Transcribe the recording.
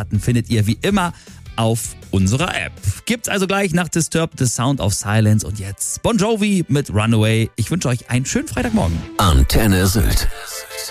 Daten findet ihr wie immer auf unserer App. Gibt's also gleich nach Disturbed The Sound of Silence und jetzt Bon Jovi mit Runaway. Ich wünsche euch einen schönen Freitagmorgen. Antenne Sylt.